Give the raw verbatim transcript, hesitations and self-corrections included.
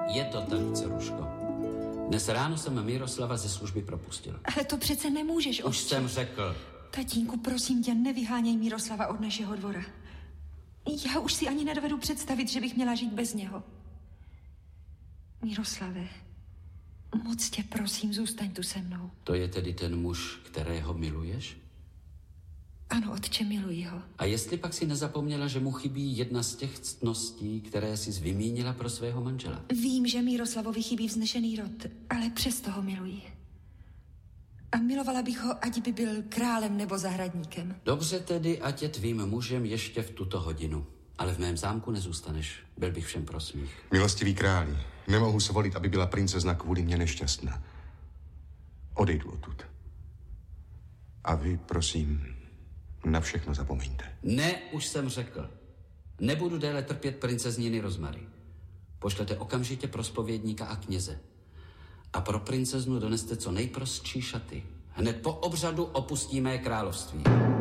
Je to tak, dceruško. Dnes ráno jsem Miroslava ze služby propustil. Ale to přece nemůžeš, Už otče. jsem řekl. Tatínku, prosím tě, nevyháněj Miroslava od našeho dvora. Já už si ani nedovedu představit, že bych měla žít bez něho. Miroslave, moc tě prosím, zůstaň tu se mnou. To je tedy ten muž, kterého miluješ? Ano, otče, miluji ho. A jestli pak si nezapomněla, že mu chybí jedna z těch ctností, které jsi vymínila pro svého manžela? Vím, že Miroslavovi chybí vznešený rod, ale přesto ho miluji. A milovala bych ho, ať by byl králem nebo zahradníkem. Dobře tedy, ať je tvým mužem ještě v tuto hodinu. Ale v mém zámku nezůstaneš. Byl bych všem prosmích. Milostivý králi, nemohu svolit, aby byla princezna kvůli mě nešťastná. Odejdu odtud. A vy, prosím, na všechno zapomeňte. Ne, už jsem řekl. Nebudu déle trpět princezniny Rozmary. Pošlete okamžitě pro zpovědníka a kněze. A pro princeznu doneste co nejprostší šaty. Hned po obřadu opustí mé království.